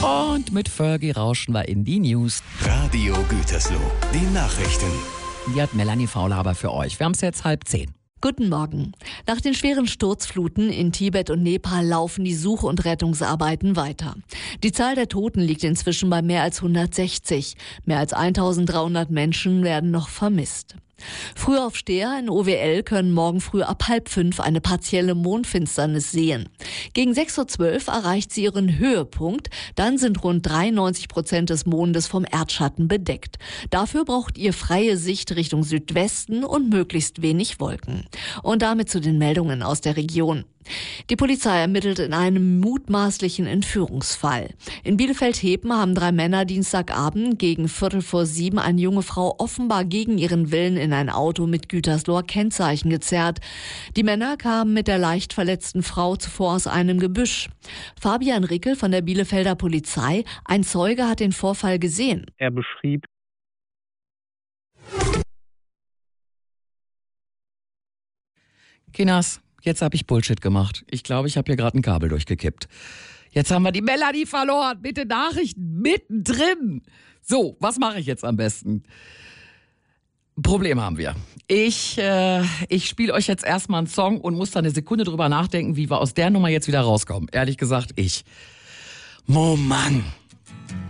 Und mit Fergie rauschen wir in die News. Radio Gütersloh, die Nachrichten. Die hat Melanie Faulhaber für euch. Wir haben es jetzt 9:30. Guten Morgen. Nach den schweren Sturzfluten in Tibet und Nepal laufen die Such- und Rettungsarbeiten weiter. Die Zahl der Toten liegt inzwischen bei mehr als 160. Mehr als 1300 Menschen werden noch vermisst. Frühaufsteher in OWL können morgen früh ab 4:30 eine partielle Mondfinsternis sehen. Gegen 6:12 Uhr erreicht sie ihren Höhepunkt. Dann sind rund 93% des Mondes vom Erdschatten bedeckt. Dafür braucht ihr freie Sicht Richtung Südwesten und möglichst wenig Wolken. Und damit zu den Meldungen aus der Region. Die Polizei ermittelt in einem mutmaßlichen Entführungsfall. In Bielefeld-Hepen haben 3 Männer Dienstagabend gegen 6:45 eine junge Frau offenbar gegen ihren Willen in ein Auto mit Gütersloher Kennzeichen gezerrt. Die Männer kamen mit der leicht verletzten Frau zuvor aus einem Gebüsch. Fabian Rickel von der Bielefelder Polizei, ein Zeuge hat den Vorfall gesehen. Er beschrieb: Kinas, jetzt habe ich Bullshit gemacht. Ich glaube, ich habe hier gerade ein Kabel durchgekippt. Jetzt haben wir die Melanie verloren. Bitte Nachrichten mittendrin. So, was mache ich jetzt am besten? Problem haben wir. Ich spiele euch jetzt erstmal einen Song und muss da eine Sekunde drüber nachdenken, wie wir aus der Nummer jetzt wieder rauskommen. Ehrlich gesagt, Oh Mann.